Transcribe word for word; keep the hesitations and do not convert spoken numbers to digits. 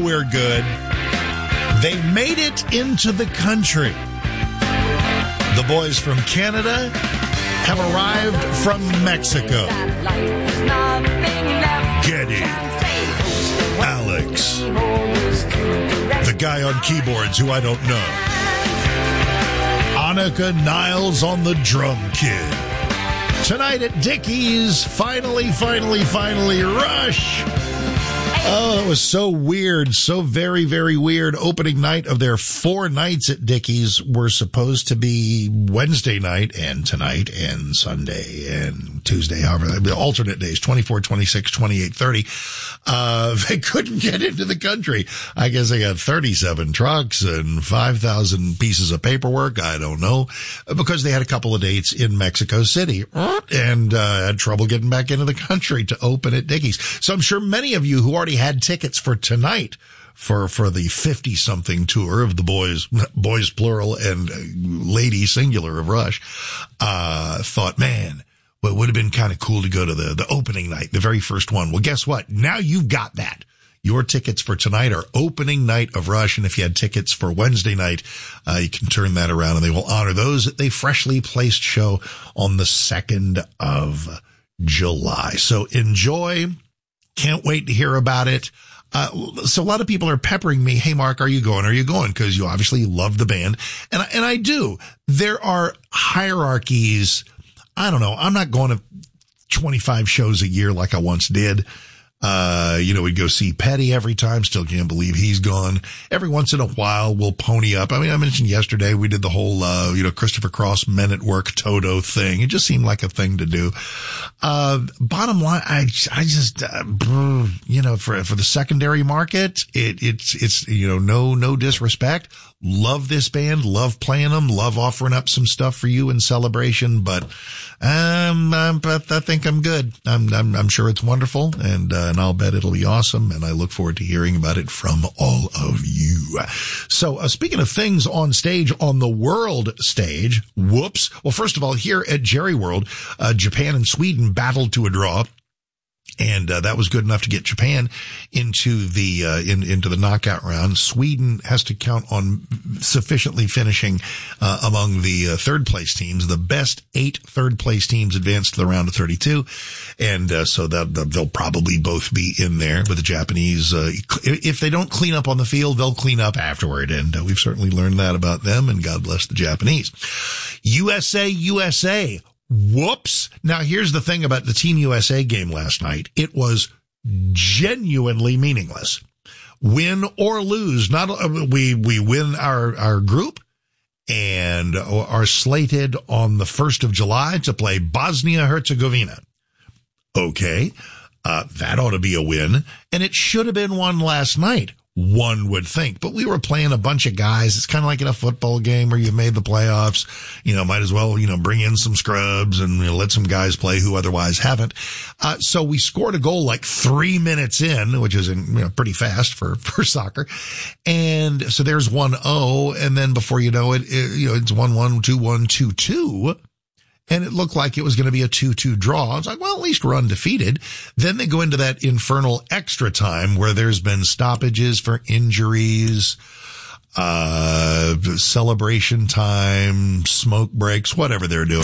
we're good. They made it into the country. The boys from Canada have arrived from Mexico. Getty, Alex, the guy on keyboards who I don't know, Annika Niles on the drum kit. Tonight at Dickies, finally, finally, finally, Rush. Oh, it was so weird, so very, very weird. Opening night of their four nights at Dickies were supposed to be Wednesday night and tonight and Sunday and Tuesday, however, the alternate days, twenty-four, twenty-six, twenty-eight, thirty. Uh, they couldn't get into the country. I guess they got thirty-seven trucks and five thousand pieces of paperwork. I don't know, because they had a couple of dates in Mexico City and uh, had trouble getting back into the country to open at Dickies. So I'm sure many of you who already had tickets for tonight for, for the fifty-something tour of the boys, boys plural and lady singular of Rush, uh, thought, man, well, it would have been kind of cool to go to the, the opening night, the very first one. Well, guess what? Now you've got that. Your tickets for tonight are opening night of Rush. And if you had tickets for Wednesday night, uh, you can turn that around and they will honor those at the freshly placed show on the second of July. So enjoy. Can't wait to hear about it. Uh, so a lot of people are peppering me. Hey, Mark, are you going? Are you going? Because you obviously love the band. And I, and I do. There are hierarchies. I don't know. I'm not going to twenty-five shows a year like I once did. Uh, you know, we'd go see Petty every time. Still can't believe he's gone. Every once in a while, we'll pony up. I mean, I mentioned yesterday we did the whole, uh, you know, Christopher Cross Men at Work Toto thing. It just seemed like a thing to do. Uh, bottom line, I, I just, uh, you know, for, for the secondary market, it, it's, it's, you know, no, no disrespect. Love this band, love playing them, love offering up some stuff for you in celebration, but, um, I'm, but I think I'm good. I'm, I'm, I'm sure it's wonderful, and, uh, and I'll bet it'll be awesome, and I look forward to hearing about it from all of you. So, uh, speaking of things on stage, on the world stage, whoops. Well, first of all, here at Jerry World, uh, Japan and Sweden battled to a draw. And uh, that was good enough to get Japan into the uh, in, into the knockout round. Sweden has to count on sufficiently finishing uh, among the uh, third place teams. The best eight third place teams advance to the round of thirty-two, and uh, so that they'll probably both be in there. But the Japanese, uh, if they don't clean up on the field, they'll clean up afterward, and uh, we've certainly learned that about them. And God bless the Japanese. U S A, U S A. Whoops. Now, here's the thing about the Team U S A game last night. It was genuinely meaningless. Win or lose. Not, we, we win our, our group and are slated on the first of July to play Bosnia-Herzegovina. Okay. Uh, that ought to be a win. And it should have been one last night. One would think, but we were playing a bunch of guys. It's kind of like in a football game where you made the playoffs, you know, might as well, you know, bring in some scrubs and you know, let some guys play who otherwise haven't. Uh, so we scored a goal like three minutes in, which is, you know, pretty fast for, for soccer. And so there's one oh, and then before you know it, it you know, it's one one, two one, two two. And it looked like it was going to be a two two draw. I was like, well, at least we're undefeated. Then they go into that infernal extra time where there's been stoppages for injuries, uh, celebration time, smoke breaks, whatever they're doing.